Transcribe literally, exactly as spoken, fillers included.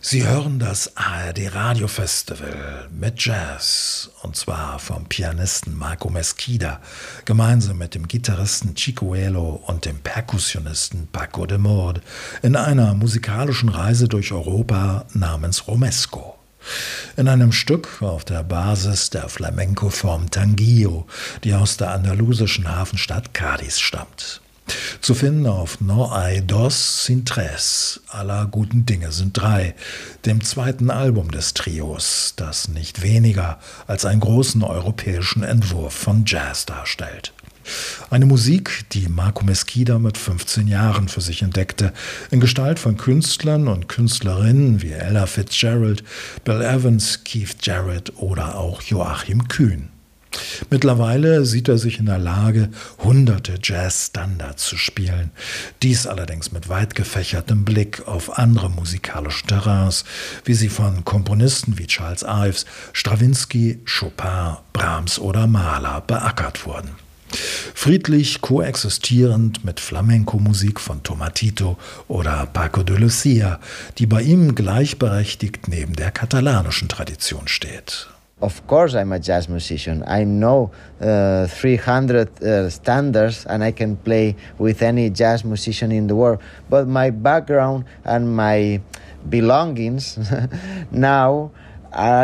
Sie hören das A R D Radio Festival mit Jazz, und zwar vom Pianisten Marco Mesquida, gemeinsam mit dem Gitarristen Chico Elo und dem Perkussionisten Paco de Mord in einer musikalischen Reise durch Europa namens Romesco. In einem Stück auf der Basis der Flamenco-Form Tanguillo, die aus der andalusischen Hafenstadt Cádiz stammt. Zu finden auf No hay dos sin tres, aller guten Dinge sind drei, dem zweiten Album des Trios, das nicht weniger als einen großen europäischen Entwurf von Jazz darstellt. Eine Musik, die Marco Mesquida mit fünfzehn Jahren für sich entdeckte, in Gestalt von Künstlern und Künstlerinnen wie Ella Fitzgerald, Bill Evans, Keith Jarrett oder auch Joachim Kühn. Mittlerweile sieht er sich in der Lage, hunderte Jazz-Standards zu spielen. Dies allerdings mit weit gefächertem Blick auf andere musikalische Terrains, wie sie von Komponisten wie Charles Ives, Strawinsky, Chopin, Brahms oder Mahler beackert wurden. Friedlich koexistierend mit Flamenco-Musik von Tomatito oder Paco de Lucia, die bei ihm gleichberechtigt neben der katalanischen Tradition steht. Of course I'm a jazz musician. I know uh, three hundred uh, standards and I can play with any jazz musician in the world. But my background and my belongings now are